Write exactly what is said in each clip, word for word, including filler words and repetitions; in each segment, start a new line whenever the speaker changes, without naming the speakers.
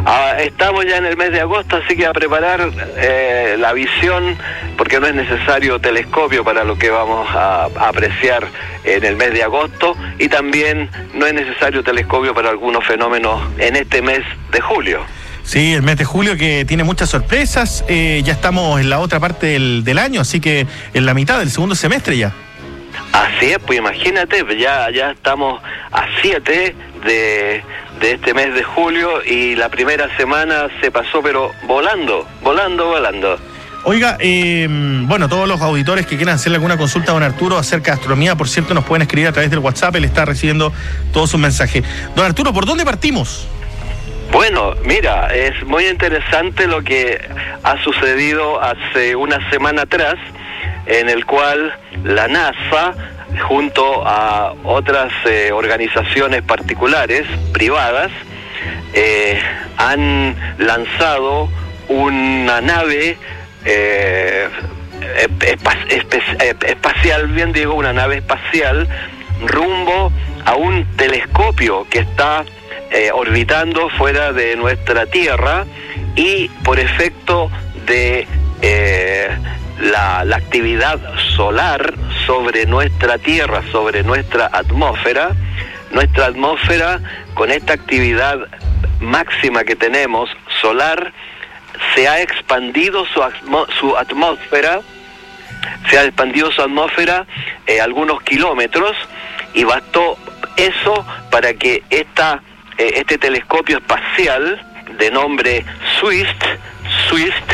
Ah, estamos ya en el mes de agosto, así que a preparar eh, la visión, porque no es necesario telescopio para lo que vamos a, a apreciar en el mes de agosto, y también no es necesario telescopio para algunos fenómenos en este mes de julio.
Sí, el mes de julio que tiene muchas sorpresas, eh, ya estamos en la otra parte del, del año, así que en la mitad del segundo semestre ya.
Así es, pues imagínate, ya, ya estamos a siete de, de este mes de julio y la primera semana se pasó pero volando, volando, volando.
Oiga, eh, bueno, todos los auditores que quieran hacerle alguna consulta a don Arturo acerca de astronomía, por cierto, nos pueden escribir a través del WhatsApp, él está recibiendo todos sus mensajes. Don Arturo, ¿por dónde partimos?
Bueno, mira, es muy interesante lo que ha sucedido hace una semana atrás, en el cual la NASA, junto a otras eh, organizaciones particulares, privadas, eh, han lanzado una nave eh, espa- espe- espacial, bien digo, una nave espacial, rumbo a un telescopio que está Eh, orbitando fuera de nuestra Tierra, y por efecto de eh, la, la actividad solar sobre nuestra Tierra, sobre nuestra atmósfera, nuestra atmósfera con esta actividad máxima que tenemos solar, se ha expandido su, atmo- su atmósfera, se ha expandido su atmósfera eh, algunos kilómetros, y bastó eso para que esta este telescopio espacial de nombre Swift, Swift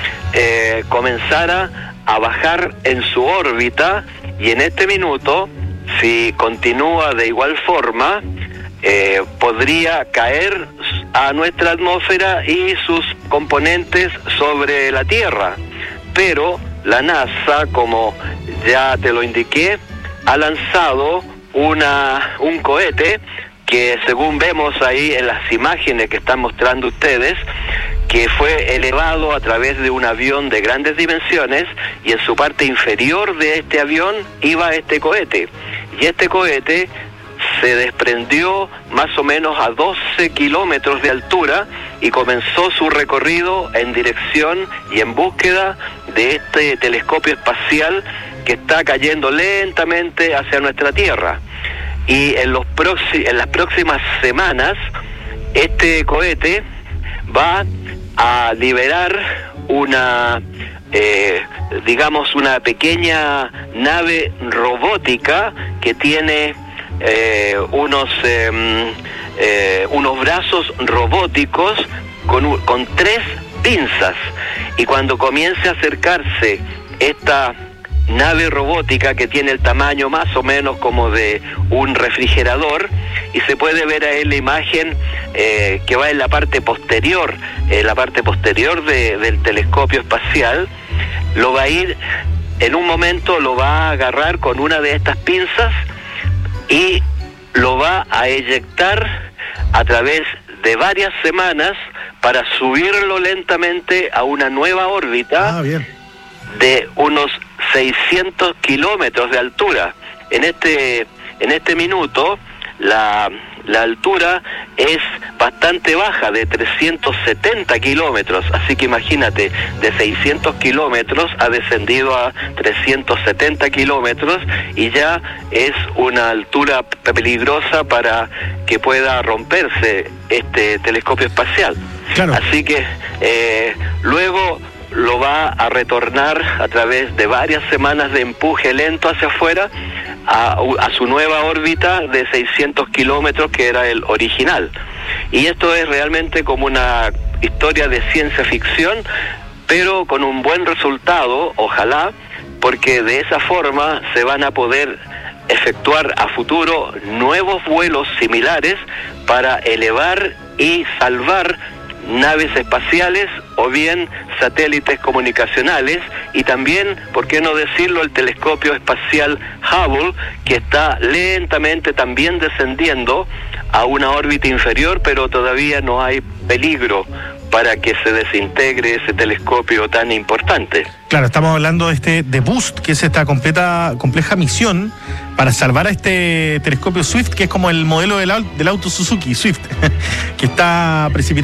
eh, comenzara a bajar en su órbita, y en este minuto, si continúa de igual forma, eh, podría caer a nuestra atmósfera y sus componentes sobre la Tierra. Pero la NASA, como ya te lo indiqué, ha lanzado una un cohete que, según vemos ahí en las imágenes que están mostrando ustedes, que fue elevado a través de un avión de grandes dimensiones, y en su parte inferior de este avión iba este cohete. Y este cohete se desprendió más o menos a doce kilómetros de altura y comenzó su recorrido en dirección y en búsqueda de este telescopio espacial que está cayendo lentamente hacia nuestra Tierra. Y en, los proxi- en las próximas semanas, este cohete va a liberar una, eh, digamos, una pequeña nave robótica que tiene eh, unos, eh, eh, unos brazos robóticos con, un, con tres pinzas. Y cuando comience a acercarse esta nave robótica, que tiene el tamaño más o menos como de un refrigerador, y se puede ver ahí la imagen eh, que va en la parte posterior, en la parte posterior de, del telescopio espacial, lo va a ir, en un momento lo va a agarrar con una de estas pinzas y lo va a eyectar a través de varias semanas para subirlo lentamente a una nueva órbita.
Ah, bien.
De unos seiscientos kilómetros de altura. En este en este minuto la, la altura es bastante baja, de trescientos setenta kilómetros, así que imagínate, de seiscientos kilómetros ha descendido a trescientos setenta kilómetros, y ya es una altura peligrosa para que pueda romperse este telescopio espacial.
Claro.
Así que eh, luego lo va a retornar a través de varias semanas de empuje lento hacia afuera a, a su nueva órbita de seiscientos kilómetros, que era el original. Y esto es realmente como una historia de ciencia ficción, pero con un buen resultado, ojalá, porque de esa forma se van a poder efectuar a futuro nuevos vuelos similares para elevar y salvar naves espaciales o bien satélites comunicacionales, y también, por qué no decirlo, el telescopio espacial Hubble, que está lentamente también descendiendo a una órbita inferior, pero todavía no hay peligro para que se desintegre ese telescopio tan importante.
Claro, estamos hablando de este de Boost, que es esta completa, compleja misión para salvar a este telescopio Swift, que es como el modelo del, del auto Suzuki Swift, que está precipitado